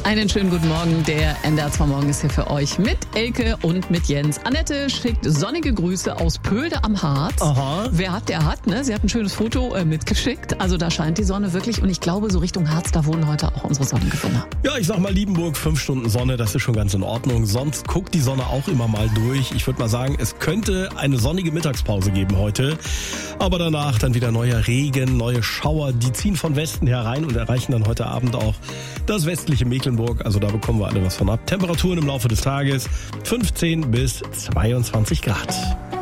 Einen schönen guten Morgen. Der NDR 2 Morgen ist hier für euch mit Elke und mit Jens. Annette schickt sonnige Grüße aus Pölde am Harz. Aha. Wer hat, der hat. Ne? Sie hat ein schönes Foto mitgeschickt. Also da scheint die Sonne wirklich. Und ich glaube, so Richtung Harz, da wohnen heute auch unsere Sonnengewinner. Ja, ich sag mal Liebenburg, 5 Stunden Sonne, das ist schon ganz in Ordnung. Sonst guckt die Sonne auch immer mal durch. Ich würde mal sagen, es könnte eine sonnige Mittagspause geben heute. Aber danach dann wieder neuer Regen, neue Schauer. Die ziehen von Westen herein und erreichen dann heute Abend auch das westliche Mecklenburg. Also da bekommen wir alle was von ab. Temperaturen im Laufe des Tages 15 bis 22 Grad.